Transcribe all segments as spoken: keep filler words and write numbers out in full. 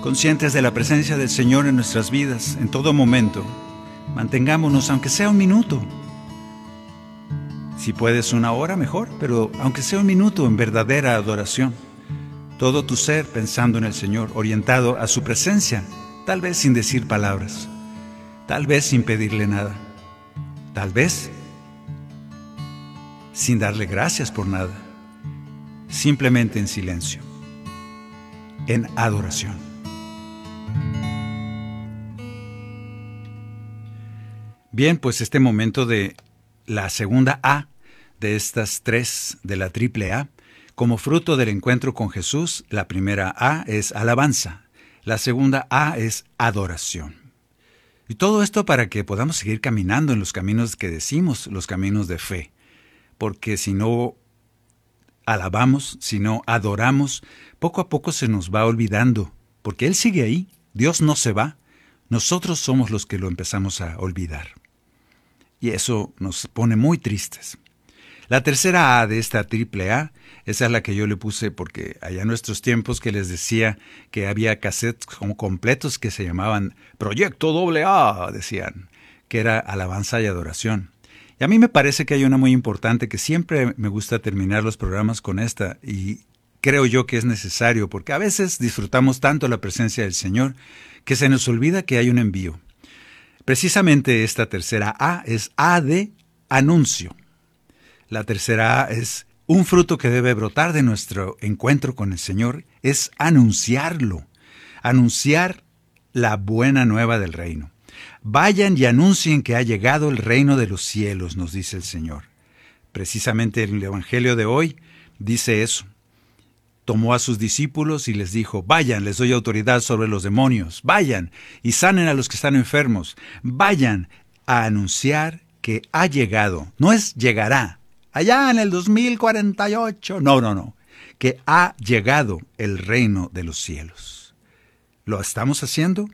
conscientes de la presencia del Señor en nuestras vidas, en todo momento. Mantengámonos, aunque sea un minuto. Si puedes una hora, mejor, pero aunque sea un minuto en verdadera adoración. Todo tu ser pensando en el Señor, orientado a su presencia, tal vez sin decir palabras, tal vez sin pedirle nada, tal vez sin darle gracias por nada, simplemente en silencio, en adoración. Bien, pues este momento de la segunda A de estas tres de la triple A, como fruto del encuentro con Jesús, la primera A es alabanza, la segunda A es adoración. Y todo esto para que podamos seguir caminando en los caminos que decimos, los caminos de fe. Porque si no alabamos, si no adoramos, poco a poco se nos va olvidando, porque Él sigue ahí, Dios no se va, nosotros somos los que lo empezamos a olvidar. Y eso nos pone muy tristes. La tercera A de esta triple A, esa es la que yo le puse porque allá en nuestros tiempos que les decía que había cassettes como completos que se llamaban Proyecto doble A, decían, que era alabanza y adoración. Y a mí me parece que hay una muy importante que siempre me gusta terminar los programas con esta y creo yo que es necesario porque a veces disfrutamos tanto la presencia del Señor que se nos olvida que hay un envío. Precisamente esta tercera A es A de anuncio. La tercera A es un fruto que debe brotar de nuestro encuentro con el Señor, es anunciarlo, anunciar la buena nueva del reino. Vayan y anuncien que ha llegado el reino de los cielos, nos dice el Señor. Precisamente el Evangelio de hoy dice eso. Tomó a sus discípulos y les dijo, vayan, les doy autoridad sobre los demonios, vayan y sanen a los que están enfermos, vayan a anunciar que ha llegado, no es llegará, allá en el dos mil cuarenta y ocho, no, no, no, que ha llegado el reino de los cielos. ¿Lo estamos haciendo?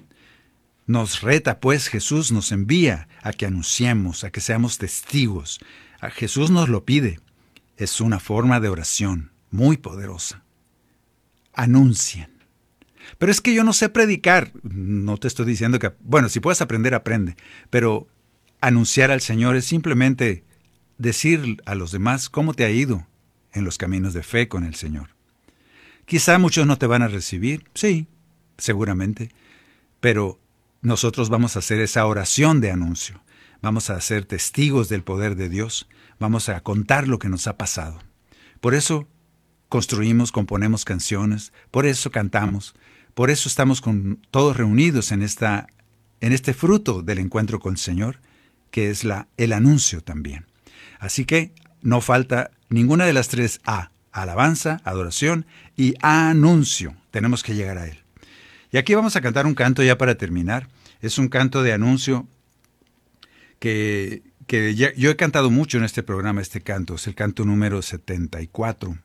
Nos reta, pues, Jesús nos envía a que anunciemos, a que seamos testigos. A Jesús nos lo pide. Es una forma de oración muy poderosa. Anuncien. Pero es que yo no sé predicar. No te estoy diciendo que... Bueno, si puedes aprender, aprende. Pero anunciar al Señor es simplemente decir a los demás cómo te ha ido en los caminos de fe con el Señor. Quizá muchos no te van a recibir. Sí, seguramente. Pero nosotros vamos a hacer esa oración de anuncio. Vamos a ser testigos del poder de Dios. Vamos a contar lo que nos ha pasado. Por eso construimos, componemos canciones. Por eso cantamos. Por eso estamos con todos reunidos en, esta, en este fruto del encuentro con el Señor, que es la, el anuncio también. Así que no falta ninguna de las tres A. Alabanza, adoración y anuncio. Tenemos que llegar a Él. Y aquí vamos a cantar un canto ya para terminar. Es un canto de anuncio que, que ya, yo he cantado mucho en este programa, este canto. Es el canto número setenta y cuatro.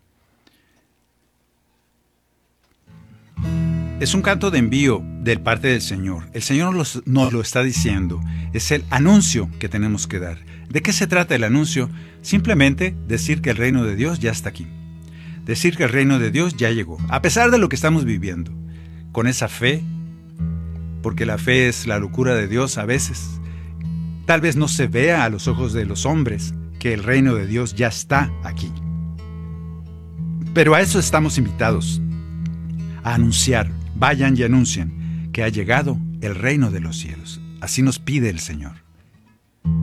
Es un canto de envío de parte del Señor. El Señor nos, nos lo está diciendo. Es el anuncio que tenemos que dar. ¿De qué se trata el anuncio? Simplemente decir que el reino de Dios ya está aquí. Decir que el reino de Dios ya llegó. A pesar de lo que estamos viviendo. Con esa fe, porque la fe es la locura de Dios a veces. Tal vez no se vea a los ojos de los hombres que el reino de Dios ya está aquí. Pero a eso estamos invitados. A anunciar. Vayan y anuncien que ha llegado el reino de los cielos. Así nos pide el Señor.